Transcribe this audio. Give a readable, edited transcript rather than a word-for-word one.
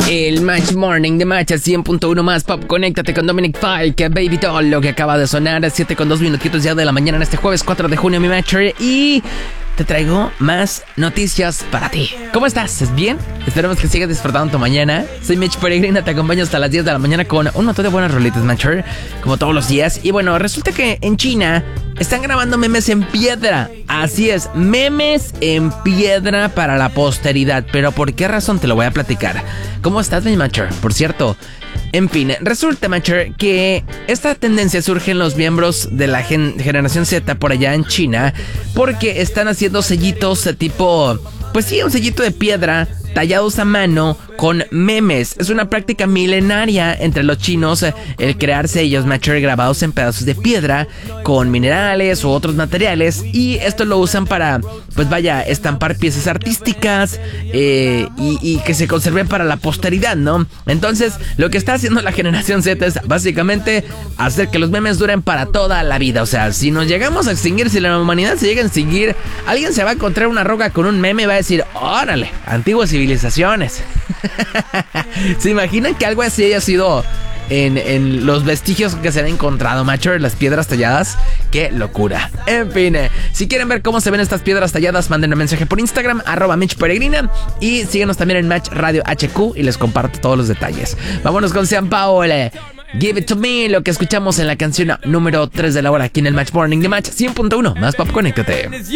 El Match Morning de Match 100.1 más pop. Conéctate con Dominic Fike, Baby Doll, lo que acaba de sonar a 7:02 minutitos ya de la mañana en este jueves 4 de junio, mi Matcher. Y te traigo más noticias para ti. ¿Cómo estás? ¿Bien? Esperemos que sigas disfrutando tu mañana. Soy Mitch Peregrina, te acompaño hasta las 10 de la mañana con un montón de buenas rolitas, Matcher, como todos los días. Y bueno, resulta que en China están grabando memes en piedra. Así es, memes en piedra para la posteridad. Pero ¿por qué razón? Te lo voy a platicar. ¿Cómo estás, mi Matcher? Por cierto, en fin, resulta, Matcher, que esta tendencia surge en los miembros de la generación Z por allá en China, porque están haciendo sellitos de tipo, pues sí, un sellito de piedra tallados a mano con memes. Es una práctica milenaria entre los chinos el crear sellos, Matcher, grabados en pedazos de piedra con minerales u otros materiales, y esto lo usan para, pues vaya, estampar piezas artísticas y que se conserven para la posteridad, ¿no? Entonces, lo que está haciendo la generación Z es básicamente hacer que los memes duren para toda la vida. O sea, si nos llegamos a extinguir, si la humanidad se llega a extinguir, alguien se va a encontrar una roca con un meme y va a decir, órale, antiguas civilizaciones. ¿Se imaginan que algo así haya sido en los vestigios que se han encontrado, Matcher, las piedras talladas? ¡Qué locura! En fin, si quieren ver cómo se ven estas piedras talladas, manden un mensaje por Instagram, @MitchPeregrina, y síguenos también en Match Radio HQ y les comparto todos los detalles. Vámonos con Sean Paul, Give It To Me, lo que escuchamos en la canción número 3 de la hora aquí en el Match Morning de Match 100.1 más pop. Conéctate.